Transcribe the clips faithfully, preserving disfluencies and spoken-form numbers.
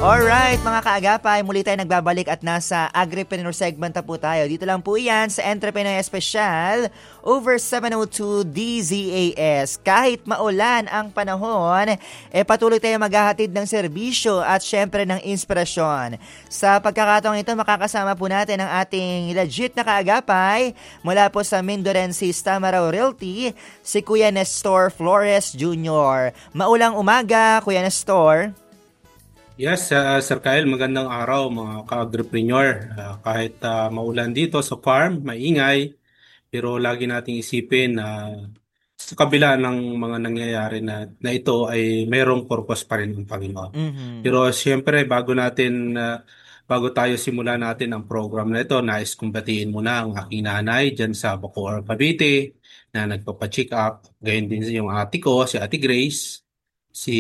Alright, mga kaagapay, muli tayo nagbabalik at nasa Agripreneur segment na po tayo. Dito lang po yan sa Entrepreneur Special over seven oh two D Z A S. Kahit maulan ang panahon, eh patuloy tayo maghahatid ng serbisyo at syempre ng inspirasyon. Sa pagkakataong ito, makakasama po natin ang ating legit na kaagapay mula po sa Mindorensis Tamaraw Realty, si Kuya Nestor Flores Junior Maulang umaga, Kuya Nestor. Yes, uh, Sir Kyle, magandang araw mga ka-agripreneur. Uh, kahit uh, maulan dito sa farm, maingay, pero lagi nating isipin na uh, sa kabila ng mga nangyayari na, na ito ay mayroong purpose pa rin ng Panginoon. Mm-hmm. Pero siyempre, bago natin, uh, bago tayo simula natin ang program na ito, nais kong batiin muna ang aking nanay dyan sa Bacoor, Cavite na nagpapacheck up. Gayon din yung ate ko, si Ate Grace, si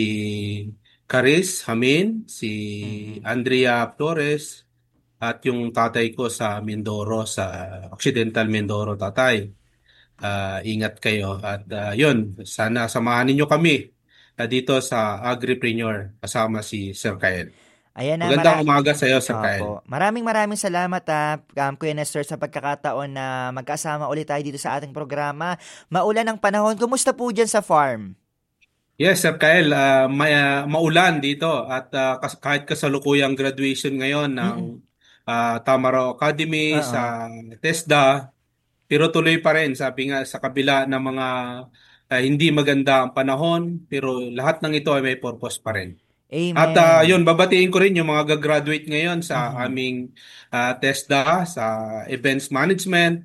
Caris Hamin, si Andrea Flores, at yung tatay ko sa Mindoro, sa Occidental Mindoro, tatay. Uh, ingat kayo. At uh, yun, sana samahan ninyo kami uh, dito sa Agripreneur kasama si Sir Kyle. Ayan na, Magandang mara- umaga sa iyo, Sir Opo. Kyle. Maraming maraming salamat ha, um, Kuya Nestor, sa pagkakataon na magkasama ulit tayo dito sa ating programa. Maulan ang panahon. Kumusta po dyan sa farm? Yes, Sir Kyle, uh, may, uh, maulan dito at uh, kas- kahit kasalukuyang graduation ngayon ng uh, Tamaraw Academy Uh-oh. sa TESDA, pero tuloy pa rin, sabi nga, sa kabila ng mga uh, hindi maganda ang panahon, pero lahat ng ito ay may purpose pa rin. Amen. At uh, yun, babatiin ko rin yung mga gagraduate ngayon sa Mm-hmm. aming uh, TESDA, sa Events Management.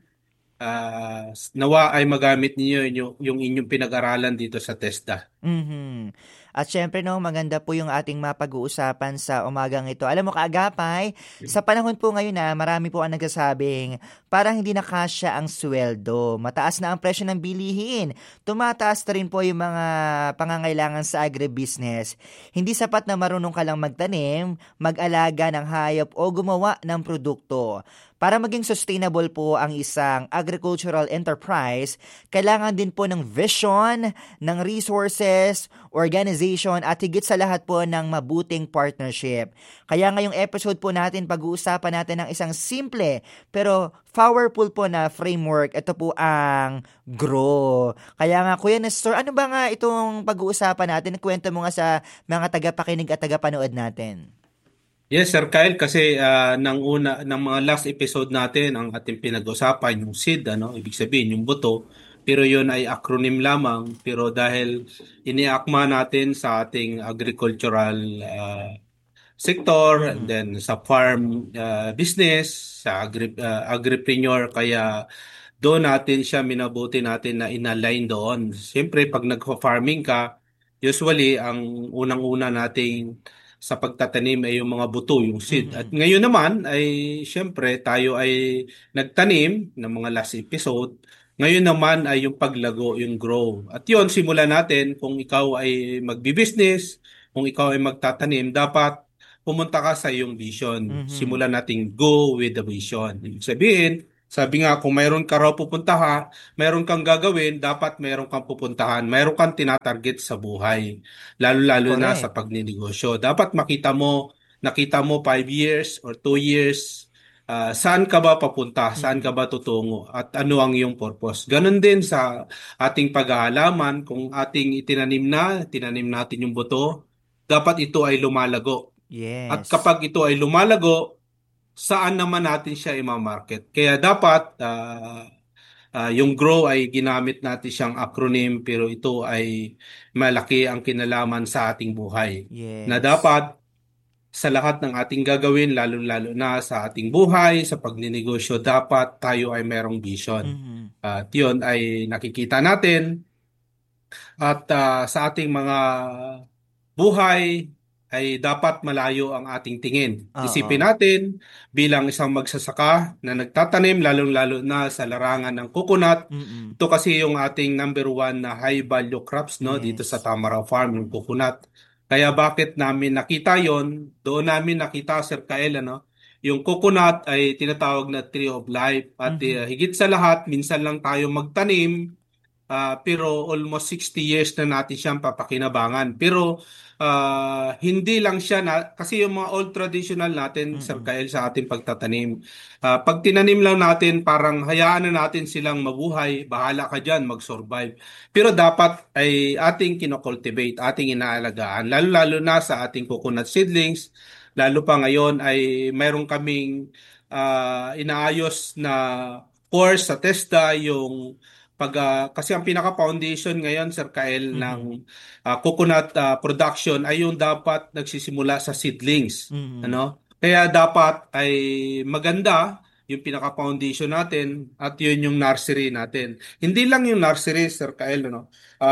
Uh, nawa ay magamit niyo yung, yung inyong pinag-aralan dito sa TESDA. Mm-hmm. At syempre no, maganda po yung ating mapag-uusapan sa umagang ito. Alam mo kaagapay, sa panahon po ngayon na marami po ang nagsasabing parang hindi na kasya ang sweldo. Mataas na ang presyo ng bilihin. Tumataas na rin po yung mga pangangailangan sa agribusiness. Hindi sapat na marunong ka lang magtanim, mag-alaga ng hayop o gumawa ng produkto. Para maging sustainable po ang isang agricultural enterprise, kailangan din po ng vision, ng resources, organization at higit sa lahat po ng mabuting partnership. Kaya ngayong episode po natin, pag-uusapan natin ng isang simple pero powerful po na framework. Ito po ang GROW. Kaya nga, Kuya Nestor, ano ba nga itong pag-uusapan natin? Kwento mo nga sa mga tagapakinig at tagapanood natin. Yes, Sir Kyle, kasi uh, ng una ng mga last episode natin ang ating pinag-usapan yung seed, ano, ibig sabihin yung buto, pero yun ay acronym lamang, pero dahil iniakma natin sa ating agricultural uh, sector, and then sa farm uh, business, sa agri uh, agripreneur, kaya doon natin siya minabuti natin na inalign doon. Siyempre, pag nag-farming ka, usually ang unang-una nating sa pagtatanim ay yung mga buto, yung seed. Mm-hmm. At ngayon naman ay syempre tayo ay nagtanim ng mga last episode. Ngayon naman ay yung paglago, yung grow. At yun, simulan natin kung ikaw ay magbi-business, kung ikaw ay magtatanim, dapat pumunta ka sa iyong vision. Mm-hmm. Simulan natin go with the vision. Ibig sabihin, sabi nga, kung mayroon ka raw pupuntahan, mayroon kang gagawin, dapat mayroon kang pupuntahan, mayroon kang tinatarget sa buhay, lalo-lalo na sa pagninegosyo. Dapat makita mo, nakita mo five years or two years, uh, saan ka ba papunta, saan ka ba tutungo, at ano ang iyong purpose. Ganon din sa ating paghahalaman, kung ating itinanim na, tinanim natin yung buto, dapat ito ay lumalago. Yes. At kapag ito ay lumalago, saan naman natin siya i-market. Kaya dapat uh, uh, yung GROW ay ginamit natin siyang acronym, pero ito ay malaki ang kinalaman sa ating buhay. Yes. Na dapat sa lahat ng ating gagawin, lalo-lalo na sa ating buhay, sa pagninegosyo, dapat tayo ay merong vision. Mm-hmm. At yun ay nakikita natin. At uh, sa ating mga buhay, ay dapat malayo ang ating tingin. Uh-oh. Isipin natin bilang isang magsasaka na nagtatanim, lalong-lalo na sa larangan ng coconut. Mm-mm. Ito kasi yung ating number one na high value crops, no, yes. dito sa Tamaraw Farm, yung coconut. Kaya bakit namin nakita yon? Doon namin nakita, Sir Kyle, ano, yung coconut ay tinatawag na tree of life. At mm-hmm. uh, higit sa lahat, minsan lang tayo magtanim, Ah, pero almost sixty years na natin siyang papakinabangan. Pero ah, hindi lang siya na, kasi yung mga old traditional natin, Sir Mm. Kyle, sa ating pagtatanim. Ah, pag tinanim lang natin, parang hayaan na natin silang mabuhay, bahala ka dyan, mag-survive. Pero dapat ay ating kinocultivate, ating inaalagaan, lalo-lalo na sa ating coconut seedlings. Lalo pa ngayon ay mayroon kaming ah, inaayos na course sa TESDA, yung pag ah, kasi ang pinaka-foundation ngayon, Sir Kael, ng Mhm. ah, coconut ah, production ay yung dapat nagsisimula sa seedlings, Mhm. ano? Kaya dapat ay maganda yung pinaka-foundation natin at yun yung nursery natin. Hindi lang yung nursery, Sir Kael, ano?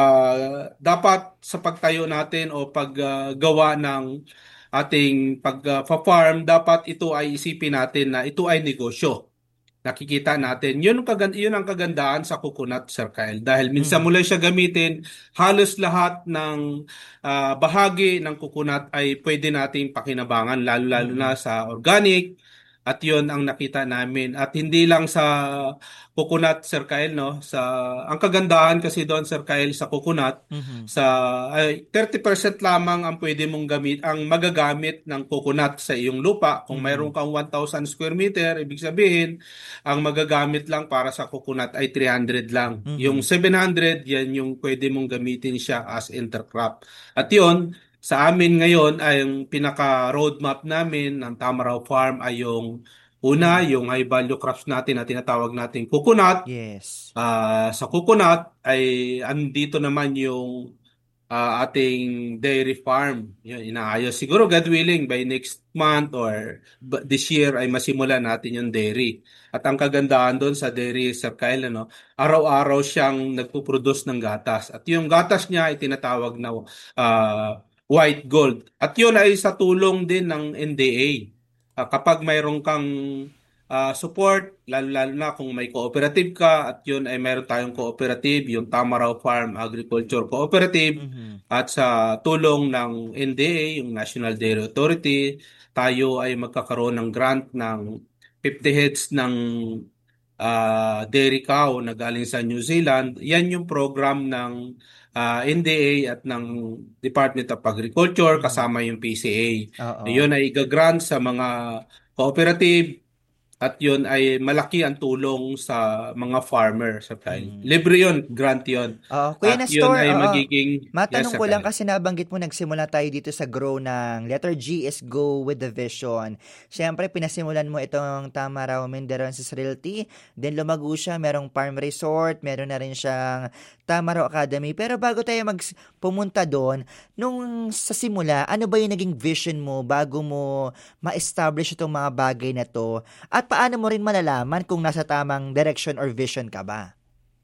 Ah, dapat sa pagtayo natin o paggawa ng ating pag-farm, dapat ito ay isipin natin na ito ay negosyo. Nakikita natin. Yun, ang kagan- yun ang kagandahan sa coconut, Sir Kyle. Dahil minsan mo Mhm. lang siya gamitin, halos lahat ng ah, bahagi ng coconut ay pwede nating pakinabangan, lalo-lalo na Mhm. sa organic. At yun ang nakita namin. At hindi lang sa coconut, Sir Kyle, no? Sa, ang kagandahan kasi doon, Sir Kyle, sa coconut, Mhm. sa ay, thirty percent lamang ang pwede mong gamit, ang magagamit ng coconut sa iyong lupa. Kung mayroon Mhm. kang one thousand square meter, ibig sabihin, ang magagamit lang para sa coconut ay three hundred lang. Yung Mhm. seven hundred, yan yung pwede mong gamitin siya as intercrop. At yun, sa amin ngayon ay yung pinaka-roadmap namin ng Tamaraw Farm ay yung una, Mhm. yung high value crops natin na tinatawag natin coconut. Yes. Ah, sa coconut ay andito naman yung ah, ating dairy farm. Yun, inaayos. Siguro, God willing, by next month or b- this year ay masimulan natin yung dairy. At ang kagandahan doon sa dairy, Sir Kyle, ano, araw-araw siyang nagpo-produce ng gatas. At yung gatas niya ay tinatawag na ah, white gold. At yun ay sa tulong din ng N D A. Ah, kapag mayroon kang ah, support, lalo-lalo na kung may cooperative ka, at yun ay mayroon tayong cooperative, yung Tamaraw Farm Agriculture Cooperative, Mhm. at sa tulong ng N D A, yung National Dairy Authority, tayo ay magkakaroon ng grant ng fifty heads ng ah, dairy cow na galing sa New Zealand. Yan yung program ng ah, N D A at ng Department of Agriculture Mhm. kasama yung P C A. Oo. Yun ay igagrant sa mga cooperative at yun ay malaki ang tulong sa mga farmer sa Kyle. Mhm. Libre yun, grant yun. Oo, Kuya At yun Nestor, ay oo. magiging, yes, Matanong sa ko lang Kyle. kasi nabanggit mo nagsimula tayo dito sa Grow ng letter G is Go with the Vision. Siyempre, pinasimulan mo itong Tamaraw Mindarances Realty. Then lumago siya, merong farm resort, meron na rin siyang Tamaraw Academy. Pero bago tayo mag pumunta doon, nung sa simula, ano ba yung naging vision mo bago mo ma-establish itong mga bagay na to? At paano mo rin malalaman kung nasa tamang direction or vision ka ba?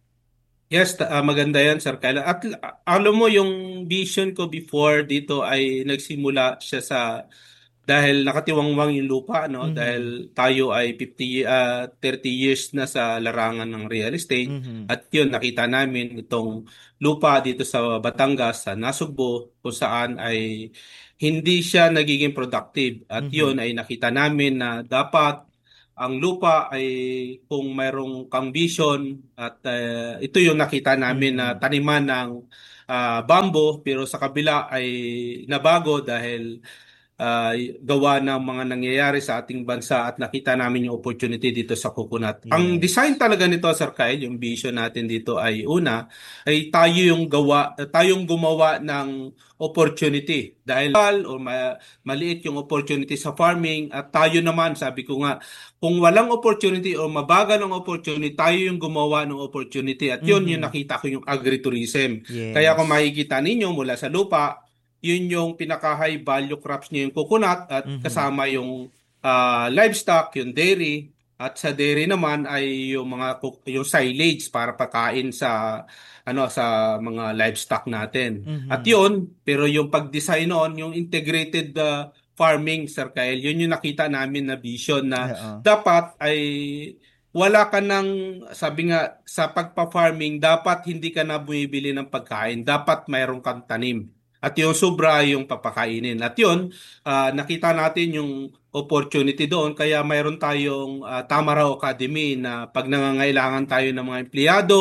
Yes, ta- ah, maganda yan, Sir Kyle. At ah, alam mo, yung vision ko before dito ay nagsimula siya sa dahil nakatiwangwang yung lupa, no? Mhm. Dahil tayo ay fifty, ah, thirty years na sa larangan ng real estate. Mhm. At yun, nakita namin itong lupa dito sa Batangas, sa Nasugbo, kung saan ay hindi siya nagiging productive. At Mhm. yun ay nakita namin na dapat ang lupa ay kung mayroong kang vision at ah, ito yung nakita namin na Mhm. taniman ng ah, bamboo, pero sa kabila ay nabago dahil ah, gawa ng mga nangyayari sa ating bansa at nakita namin yung opportunity dito sa coconut. Ang design Yes. talaga nito, Sir Kyle, yung vision natin dito ay una, ay tayo yung gawa, tayong gumawa ng opportunity dahil o ma- maliit yung opportunity sa farming at tayo naman, sabi ko nga, kung walang opportunity o mabagal ang opportunity, tayo yung gumawa ng opportunity at yun yung Mhm. nakita ko yung agritourism. Kaya kung Yes. makikita ninyo mula sa lupa, yun yung pinaka-high value crops niya yung coconut at Mhm. kasama yung ah, livestock, yung dairy. At sa dairy naman ay yung mga cook- yung silage para pakain sa ano sa mga livestock natin. At Mhm. yun, pero yung pag-design noon, yung integrated ah, farming, Sir Kyle, yun yung nakita namin na vision na Oo. dapat ay wala ka ng, sabi nga, sa pagpa-farming, dapat hindi ka na bumibili ng pagkain. Dapat mayroon kang tanim. At yung sobra yung papakainin. At yun, ah, nakita natin yung opportunity doon. Kaya mayroon tayong ah, Tamaraw Academy na pag nangangailangan tayo ng mga empleyado,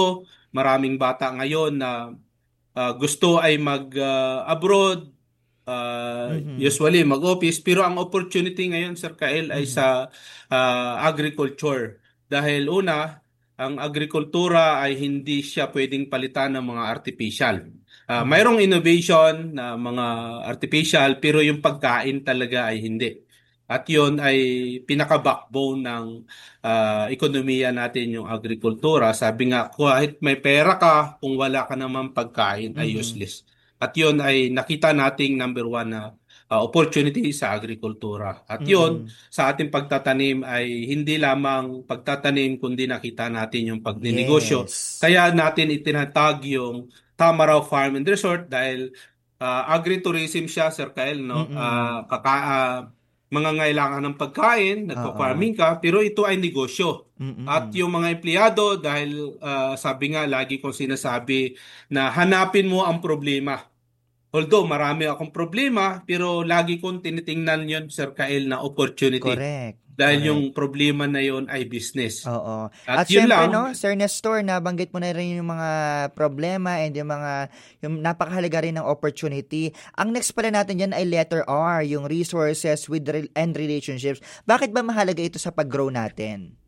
maraming bata ngayon na uh, gusto ay mag-abroad, uh, Mhm. usually mag-office, pero ang opportunity ngayon, Sir Kael, ay Mhm. sa uh, agriculture. Dahil una, ang agrikultura ay hindi siya pwedeng palitan ng mga artificial. Uh, Mhm. mayroong innovation na mga artificial, pero yung pagkain talaga ay hindi. At yun ay pinaka-backbone ng uh, ekonomiya natin, yung agrikultura. Sabi nga, kahit may pera ka, kung wala ka naman pagkain, ay Mhm. useless. At yun ay nakita nating number one na uh, opportunity sa agrikultura. At yun, Mm. sa ating pagtatanim ay hindi lamang pagtatanim, kundi nakita natin yung pagninegosyo. Yes. Kaya natin itinatag yung Tamaraw Farm and Resort dahil uh, agritourism siya, Sir Kyle, no? Mm. Uh, kaka, uh, mangangailangan ng pagkain, Oo. nagpa-farming ka, pero ito ay negosyo. At Mm. yung mga empleyado, dahil uh, sabi nga, lagi kong sinasabi na hanapin mo ang problema. Although marami akong problema, pero lagi kong tinitingnan yon, Sir Kael, na opportunity. Correct. Dahil Correct. yung problema na yon ay business. Oo. At At yun syempre lang. 'no, Sir Nestor, nabanggit mo na rin yung mga problema and yung mga yung napakahalaga rin ng opportunity. Ang next pala natin diyan ay letter R, yung resources with rel- and relationships. Bakit ba mahalaga ito sa pag-grow natin?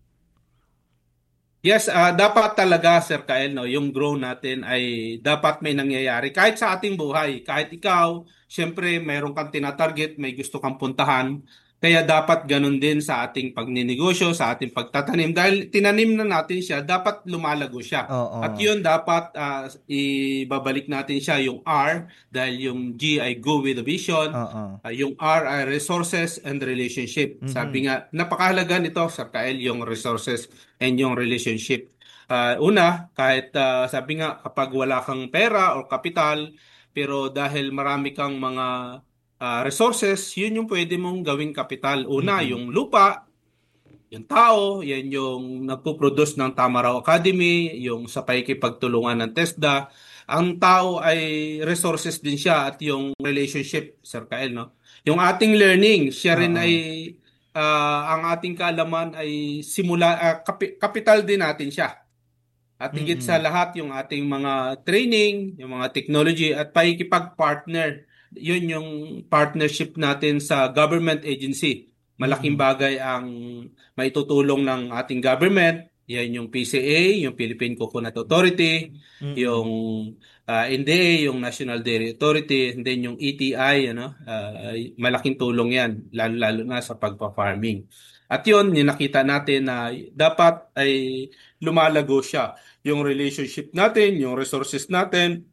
Yes, ah, dapat talaga, Sir Kael, no, yung grow natin ay dapat may nangyayari. Kahit sa ating buhay, kahit ikaw, syempre mayroon kang tinatarget, may gusto kang puntahan. Kaya dapat ganun din sa ating pagninegosyo, sa ating pagtatanim. Dahil tinanim na natin siya, dapat lumalago siya. At Oo. yun, dapat ah, ibabalik natin siya yung R, dahil yung G ay go with the vision. Oo. Ah, yung R ay resources and relationship. Sabi Mhm. nga, napakahalaga nito, Sir Kael, yung resources and yung relationship. Ah, una, kahit ah, sabi nga kapag wala kang pera o kapital, pero dahil marami kang mga ah, resources, yun yung pwede mong gawing kapital. Una, Mm. yung lupa, yung tao, yan yung nagpo-produce ng Tamaraw Academy, yung sa pakikipagtulungan ng TESDA. Ang tao ay resources din siya at yung relationship, Sir Kael, no? Yung ating learning, siya rin ay Oo. ah, ang ating kaalaman ay simula ah, kapi- kapital din natin siya. At higit sa Mm. lahat, yung ating mga training, yung mga technology at pakikipag-partner. Yun yung partnership natin sa government agency. Malaking Mm. bagay ang maitutulong ng ating government. Yan yung P C A, yung Philippine Coconut Authority, yung Mm. ah, N D A, yung National Dairy Authority, and then yung E T I, ano, ah, malaking tulong yan, lalo-lalo na sa pagpa-farming. At yun, yung nakita natin na dapat ay lumalago siya yung relationship natin, yung resources natin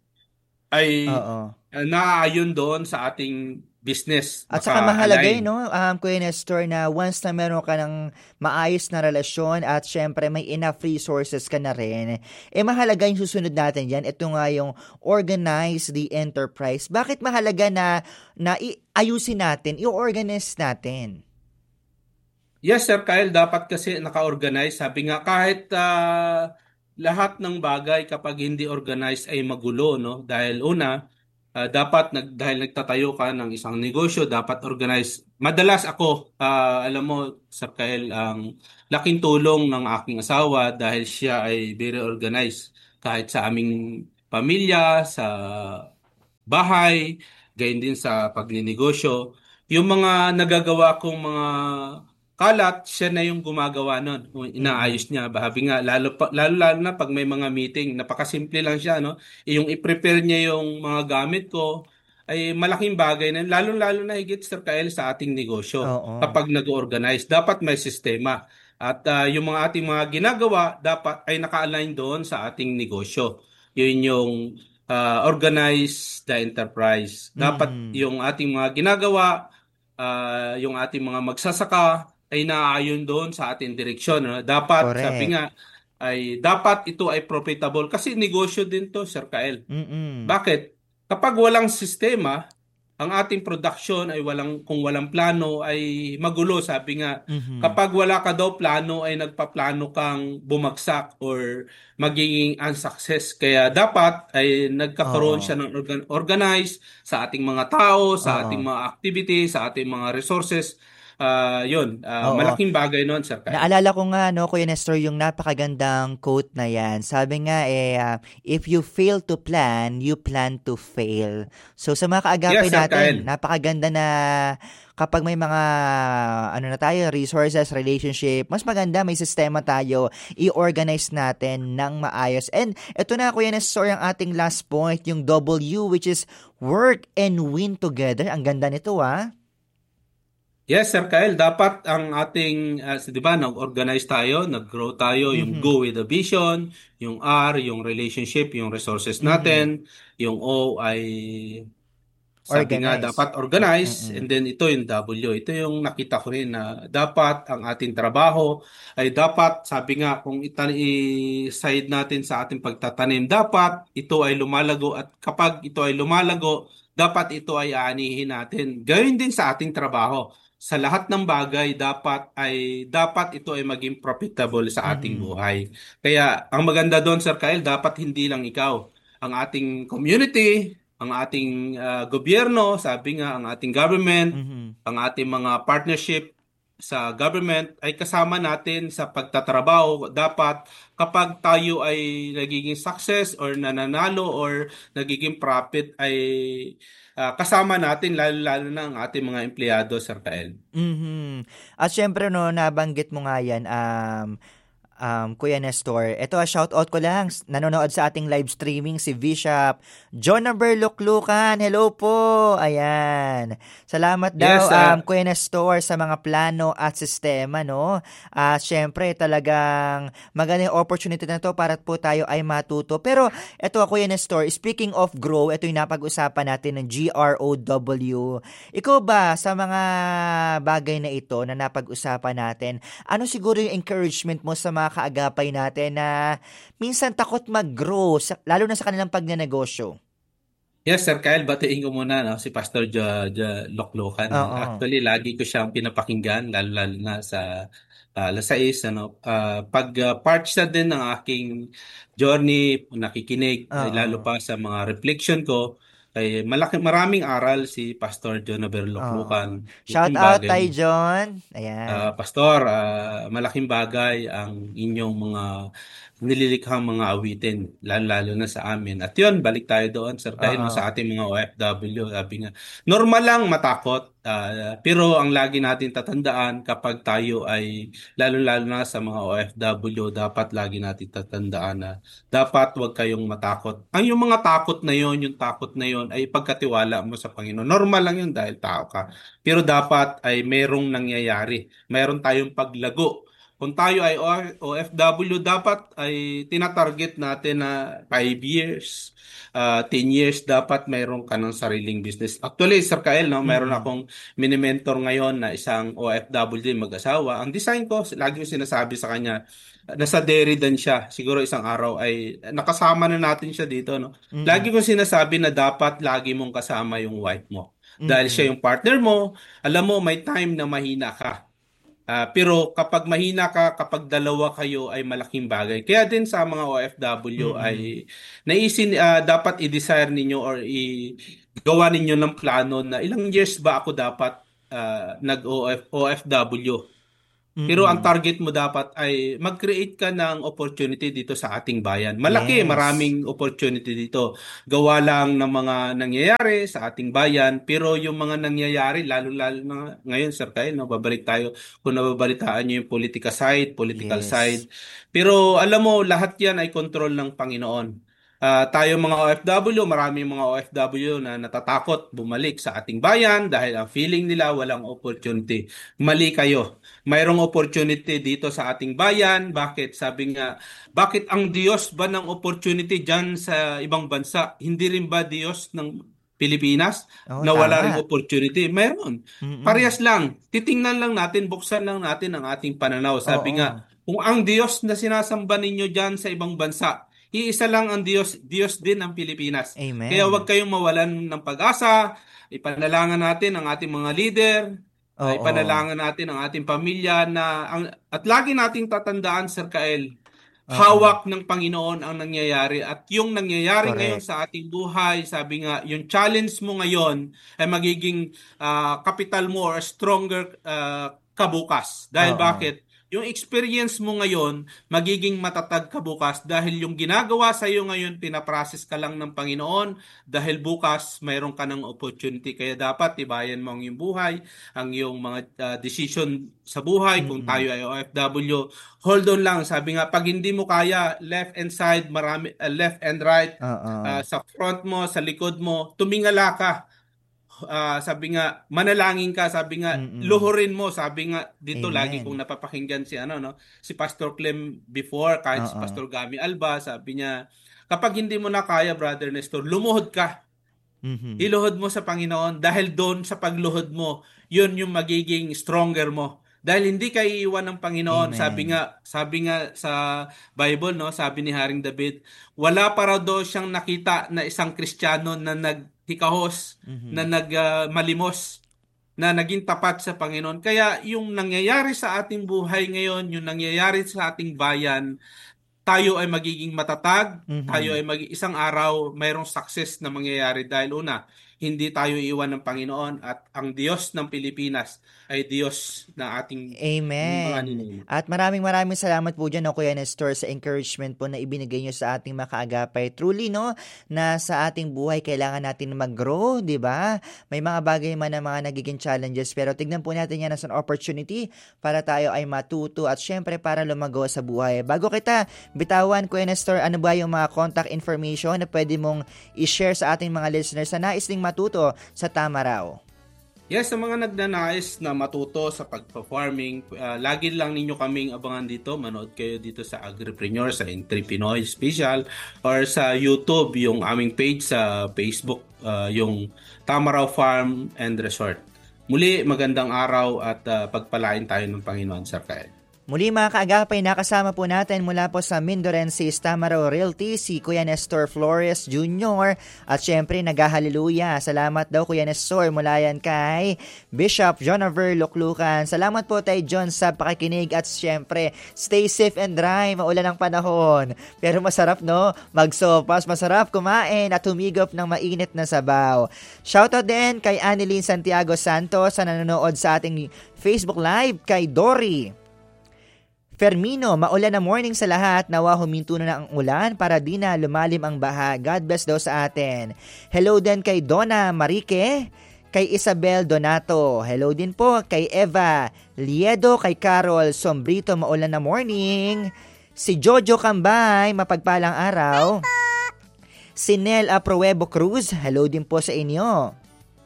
ay Oo. uh, naaayon doon sa ating business, At saka mahalaga yun, naka-align. no, um, Kuya Nestor, na once na meron ka ng maayos na relasyon at syempre may enough resources ka na rin, eh mahalaga yung susunod natin yan. Ito nga yung organize the enterprise. Bakit mahalaga na, na i- ayusin natin, i-organize natin? Yes, Sir Kyle, dapat kasi naka-organize. Sabi nga, kahit ah, lahat ng bagay kapag hindi organized ay magulo, no? Dahil una, ah, dapat nag, dahil nagtatayo ka ng isang negosyo, dapat organized. Madalas ako, ah, alam mo, Sir Kyle, ang laking tulong ng aking asawa dahil siya ay very organized. Kahit sa aming pamilya, sa bahay, gayon din sa pagninegosyo. Yung mga nagagawa kong mga kalat, siya na yung gumagawa nun. Mm. Inaayos niya. Bahabi nga, lalo, pa, lalo, lalo na pag may mga meeting, napakasimple lang siya, no? Eh, Yung i-prepare niya yung mga gamit ko, ay malaking bagay na, lalo-lalo na higit, Sir Kael, sa ating negosyo. Oo. Kapag nag-organize, dapat may sistema. At ah, yung mga ating mga ginagawa, dapat ay naka-align doon sa ating negosyo. Yun yung ah, organize the enterprise. Dapat Mhm. yung ating mga ginagawa, ah, yung ating mga magsasaka ay naaayon doon sa ating direksyon. Ano? Dapat, sabi Correct. nga, ay dapat ito ay profitable kasi negosyo din to, Sir Kael. Mm. Bakit? Kapag walang sistema, ang ating production ay walang, kung walang plano ay magulo. Sabi nga, Mhm. kapag wala ka daw plano ay nagpaplano kang bumagsak or magiging unsuccess. Kaya dapat ay nagkakaroon siya Oo. ng organ- organize sa ating mga tao, sa ating Oo. mga activity, sa ating mga resources ah, yun, ah, Oo. malaking bagay noon, Sir Kyle. Naalala ko nga 'no, Kuya Nestor, yung napakagandang quote na 'yan. Sabi nga, eh, ah, "If you fail to plan, you plan to fail." So sa mga kaagapay Yes, Sir natin, Kyle. napakaganda na kapag may mga ano na tayo, resources, relationship, mas maganda may sistema tayo, i-organize natin ng maayos. And eto na, Kuya Nestor, ang ating last point, yung W, which is work and win together. Ang ganda nito, ah. Yes, Sir Kyle, dapat ang ating, ah, di ba, nag-organize tayo, nag-grow tayo, yung Mhm. go with the vision, yung R, yung relationship, yung resources Mhm. natin, yung O ay, sabi nga, Organize. dapat Mm. organize, and Mm. then ito yung W. Ito yung nakita ko rin na dapat ang ating trabaho ay dapat, sabi nga, kung ita- i-side natin sa ating pagtatanim, dapat ito ay lumalago at kapag ito ay lumalago, dapat ito ay aanihin natin. Gawin din sa ating trabaho. Sa lahat ng bagay, dapat ay dapat ito ay maging profitable sa ating Mhm. buhay. Kaya ang maganda doon, Sir Kyle, dapat hindi lang ikaw, ang ating community, ang ating ah, gobyerno, sabi nga, ang ating government, Mhm. ang ating mga partnership sa government ay kasama natin sa pagtatrabaho. Dapat kapag tayo ay nagiging success or nananalo or nagiging profit ay ah, kasama natin lalo-lalo na ang ating mga empleyado, Sir Kael. Mhm. At siyempre 'no, nabanggit mo nga 'yan, um, um, Kuya Nestor. Eto, ah, shoutout ko lang, s- nanonood sa ating live streaming si Bishop John Number Luklukan. Hello po. Ayan. Salamat daw, Yes, um, ah, Kuya Nestor, sa mga plano at sistema, no? At syempre, talagang magandang opportunity na to para po tayo ay matuto. Pero eto, Kuya Nestor, speaking of grow, ito yung napag-usapan natin ng G R O W. Ikaw ba, sa mga bagay na ito na napag-usapan natin, ano siguro yung encouragement mo sa mga kaagapay natin na minsan takot mag-grow, sa- lalo na sa kanilang pagnanegosyo? yes, Sir Kyle, batiin ko muna no, si Pastor Jo, Jo Loklokan. No? Oo. Actually, lagi ko siyang pinapakinggan, lalo-lalo na sa uh, alas sais. Ano? Ah, pag ah, part siya din ng aking journey, nakikinig, ay lalo Oo. pa sa mga reflection ko, ay malaki, maraming aral si Pastor John Oo. Loklokan. Shout Malaking out bagay. tay John. Ah, Ayan. Pastor, ah, malaking bagay ang inyong mga nililikhang mga awitin, lalo-lalo na sa amin. At yun, balik tayo doon, Sir Kyle, no, Oo. sa ating mga O F W. Sabi nga, normal lang matakot, ah, pero ang lagi natin tatandaan kapag tayo ay, lalo-lalo na sa mga O F W, dapat lagi natin tatandaan na dapat huwag kayong matakot. Ang yung mga takot na yon, yung takot na yon ay pagkatiwala mo sa Panginoon. Normal lang yun dahil tao ka. Pero dapat ay merong nangyayari. Meron tayong paglago. Kung tayo ay O F W, dapat ay tinatarget natin na five years, uh, ten years, dapat mayroon ka ng sariling business. Actually, Sir Kael, no, mayroon Mm. akong mini-mentor ngayon na isang O F W din mag-asawa. Ang design ko, lagi ko sinasabi sa kanya, nasa dairy din siya. Siguro isang araw ay nakasama na natin siya dito. No? Lagi Mm. ko sinasabi na dapat lagi mong kasama yung wife mo. Dahil siya Mm. yung partner mo, alam mo, may time na mahina ka. Ah, pero kapag mahina ka, kapag dalawa kayo ay malaking bagay. Kaya din sa mga O F W Mm. ay naisin ah, dapat i-desire ninyo or i gawa ninyo ng plano na ilang years ba ako dapat ah, nag-O F O F W. Pero ang Mm. target mo dapat ay mag-create ka ng opportunity dito sa ating bayan. Malaki, Yes. maraming opportunity dito. Gawa lang ng mga nangyayari sa ating bayan, pero yung mga nangyayari, lalo-lalo na ngayon, Sir Kyle, no, babalik tayo kung nababalitaan nyo yung politika side, political Yes. side. Pero alam mo, lahat yan ay control ng Panginoon. Ah, tayo mga O F W, maraming mga O F W na natatakot bumalik sa ating bayan dahil ang feeling nila walang opportunity. Mali kayo, mayroong opportunity dito sa ating bayan. Bakit? Sabi nga, bakit ang Diyos ba ng opportunity dyan sa ibang bansa? Hindi rin ba Diyos ng Pilipinas Oo, na wala ring tama. opportunity? Mayroon. Mm. Parehas lang. Titingnan lang natin, buksan lang natin ang ating pananaw. Sabi nga, Oo. kung ang Diyos na sinasamba ninyo dyan sa ibang bansa, iisa lang ang Diyos, Diyos din ang Pilipinas. Kaya huwag Amen. kayong mawalan ng pag-asa. Ipanalangin natin ang ating mga leader, ay Oo. panalangin natin ang ating pamilya na ang, at lagi nating tatandaan, Sir Kael, hawak ng Panginoon ang nangyayari. At yung nangyayari Correct. ngayon sa ating buhay, sabi nga, yung challenge mo ngayon ay magiging uh, capital mo or stronger uh, kabukas. Dahil Oo. bakit? Yung experience mo ngayon, magiging matatag ka bukas dahil yung ginagawa sa iyo ngayon, pinaprocess ka lang ng Panginoon dahil bukas mayroon ka ng opportunity. Kaya dapat ibayan mo ang iyong buhay, ang iyong mga uh, decision sa buhay. Mm-hmm. Kung tayo ay O F W, hold on lang. Sabi nga, pag hindi mo kaya, left and side, marami, uh, left and right, uh, sa front mo, sa likod mo, tumingala ka. Uh, sabi nga, manalangin ka, sabi nga, Mm-mm. luhurin mo, sabi nga, dito Amen. Lagi kong napapakinggan si ano no, si Pastor Clem before, kahit Uh-oh. si Pastor Gami Alba, sabi niya, kapag hindi mo na kaya, Brother Nestor, lumuhod ka. Mm-hmm. Iluhod mo sa Panginoon dahil doon sa pagluhod mo, yun yung magiging stronger mo. Dahil hindi ka iiwan ng Panginoon. Amen. Sabi nga, sabi nga sa Bible, no, sabi ni Haring David, wala para daw siyang nakita na isang Kristiyano na nag hikahos, mm-hmm. na nagmalimos, uh, na naging tapat sa Panginoon. Kaya yung nangyayari sa ating buhay ngayon, yung nangyayari sa ating bayan, tayo ay magiging matatag, mm-hmm. tayo ay mag- isang araw mayroong success na mangyayari dahil una, hindi tayo iwan ng Panginoon at ang Diyos ng Pilipinas ay Diyos na ating Amen. At maraming maraming salamat po dyan, no, Kuya Nestor, sa encouragement po na ibinigay nyo sa ating mga kaagapay. Truly, no, na sa ating buhay kailangan natin mag-grow, di ba? May mga bagay man na mga nagiging challenges, pero tignan po natin yan as an opportunity para tayo ay matuto at syempre para lumago sa buhay. Bago kita bitawan, Kuya Nestor, ano ba yung mga contact information na pwede mong i-share sa ating mga listeners na nais ding matuto sa Tamaraw? Yes, sa mga nagnanais na matuto sa pagpa-farming, uh, lagi lang ninyo kaming abangan dito. Manood kayo dito sa Agripreneur, sa Entrepinoy Special, or sa YouTube, yung aming page sa Facebook, uh, yung Tamaraw Farm and Resort. Muli, magandang araw at uh, pagpalain tayo ng Panginoon, Sir Kyle. Muli mga kaagapay, nakasama po natin mula po sa Mindorensis Tamaraw Realty si Kuya Nestor Flores Junior At syempre, nag-hallelujah. Salamat daw Kuya Nestor mula yan kay Bishop Jonaver Luklukan. Salamat po tayo John sa pakikinig at syempre, stay safe and dry. Maulan ang panahon. Pero masarap no? Magsopas, masarap kumain at humigop ng mainit na sabaw. Shoutout din kay Annelyn Santiago Santos sa nanonood sa ating Facebook Live, kay Dory Fermino, maulan na morning sa lahat. Nawa huminto na ang ulan para di na lumalim ang baha. God bless daw sa atin. Hello din kay Donna Marique, kay Isabel Donato. Hello din po kay Eva Liedo, kay Carol Sombrito, maulan na morning. Si Jojo Kambay, mapagpalang araw. Si Nel Aproebo Cruz, hello din po sa inyo.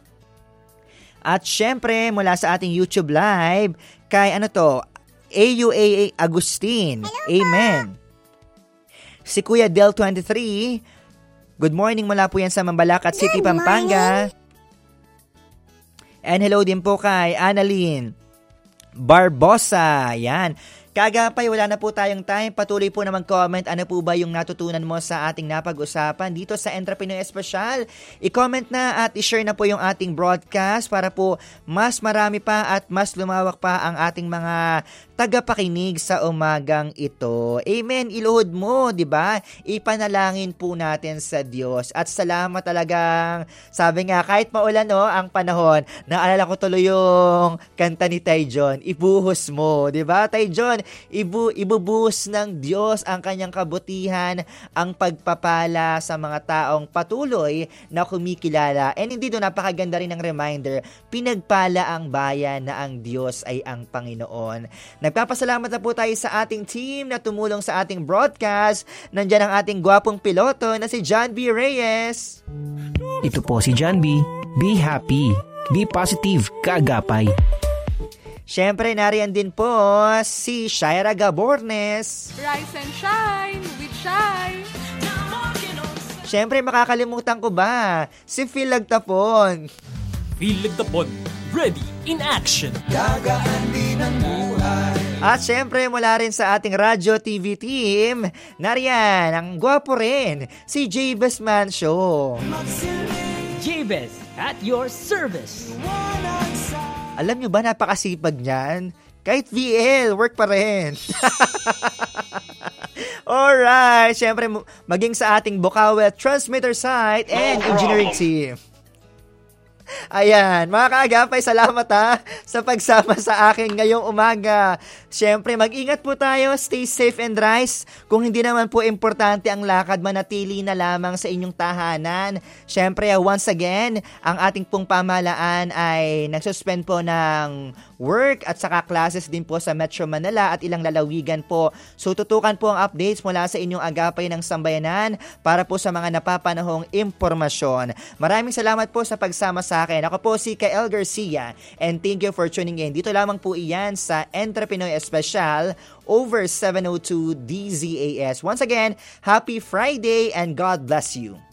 At syempre, mula sa ating YouTube Live, kay ano to, A U A Agustin. Hello, amen. Si Kuya Del twenty-three, good morning mula po yan sa Mambalacat City, good Pampanga. Morning. And hello din po kay Annalyn Barbosa. Yan. Kagapay, wala na po tayong time. Patuloy po na mag-comment. Ano po ba yung natutunan mo sa ating napag-usapan dito sa Entrepreneur Special? I-comment na at i-share na po yung ating broadcast para po mas marami pa at mas lumawak pa ang ating mga tagapakinig sa umagang ito. Amen. Iluhod mo, di ba? Ipanalangin po natin sa Diyos. At salamat talagang, sabi nga, kahit maulan no, ang panahon, naalala ko tuloy yung kanta ni Tay John, ibuhos mo, di ba? Tay John, ibu ibubuhos ng Diyos ang kanyang kabutihan, ang pagpapala sa mga taong patuloy na kumikilala. And hindi doon, napakaganda rin ng reminder, pinagpala ang bayan na ang Diyos ay ang Panginoon. Nagpapasalamat na po tayo sa ating team na tumulong sa ating broadcast. Nandiyan ang ating gwapong piloto na si John B. Reyes. Ito po si John B. Be happy. Be positive. Kaagapay. Siyempre, nariyan din po si Shaira Gabornes. Rise and shine with Shai. Siyempre, makakalimutan ko ba? Si Phil Lagtapon. Phil Lagtapon, ready in action. Gagaan din ang buhay. At siyempre, mula rin sa ating radyo T V team, nariyan, ang gwapo rin, si Jabez Mancio. Jabez, at your service. Alam nyo ba, napakasipag niyan? Kahit V L, work pa rin. Alright, syempre maging sa ating Bukawe transmitter site and engineering team. Ayan, mga kaagapay, salamat ha sa pagsama sa akin ngayong umaga. Siyempre, mag-ingat po tayo, stay safe and rise. Kung hindi naman po importante ang lakad, manatili na lamang sa inyong tahanan. Siyempre, once again, ang ating pong pamahalaan ay nagsuspend po ng work at saka classes din po sa Metro Manila at ilang lalawigan po. So, tutukan po ang updates mula sa inyong agapay ng sambayanan para po sa mga napapanahong impormasyon. Maraming salamat po sa pagsama sa akin. Ako po si Kael Garcia and thank you for tuning in. Dito lamang po iyan sa Entrepinoy Special over seven oh two D Z A S. Once again, happy Friday and God bless you.